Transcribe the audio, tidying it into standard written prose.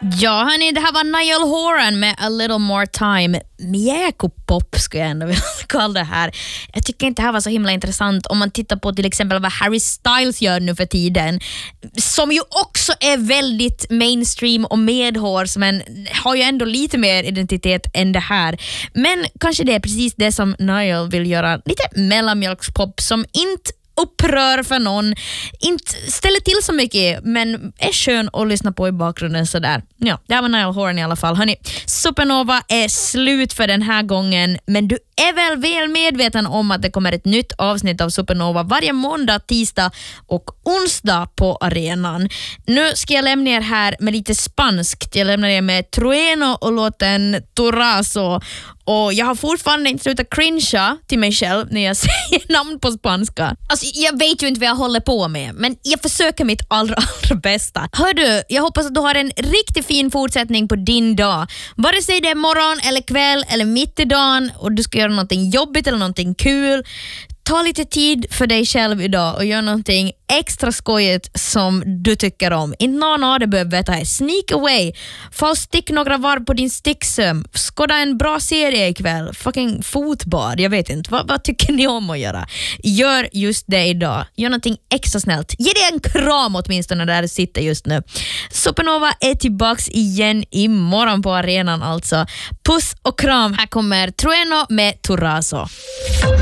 Ja, hörni, det här var Niall Horan med A Little More Time. Mjäkopop skulle jag ändå vilja kalla det här. Jag tycker inte det här var så himla intressant om man tittar på till exempel vad Harry Styles gör nu för tiden. Som ju också är väldigt mainstream och medhårs, men har ju ändå lite mer identitet än det här. Men kanske det är precis det som Niall vill göra. Lite mellanmjölkspop som inte upprör för någon, inte ställer till så mycket, men är skön att lyssna på i bakgrunden sådär. Ja, det här var Niall Horan i alla fall. Hörrni, Supernova är slut för den här gången, men du är väl medveten om att det kommer ett nytt avsnitt av Supernova varje måndag, tisdag och onsdag på arenan. Nu ska jag lämna er här med lite spanskt. Jag lämnar er med Trueno och låten Torazo. Och jag har fortfarande inte slutat cringea till mig själv när jag säger namn på spanska. Alltså, jag vet ju inte vad jag håller på med, men jag försöker mitt allra bästa. Hör du, jag hoppas att du har en riktigt fin fortsättning på din dag. Vare sig det är morgon eller kväll eller mitt i dagen och du ska göra någonting jobbigt eller någonting kul. Ta lite tid för dig själv idag och gör någonting extra skojigt som du tycker om. Inte någon av det behöver veta. Sneak away. Få stick några varv på din sticksöm. Skåda en bra serie ikväll. Fucking fotbad. Jag vet inte. Vad tycker ni om att göra? Gör just det idag. Gör någonting extra snällt. Ge dig en kram åtminstone där du sitter just nu. Supernova är tillbaks igen imorgon på arenan alltså. Puss och kram. Här kommer Trueno med Torazo.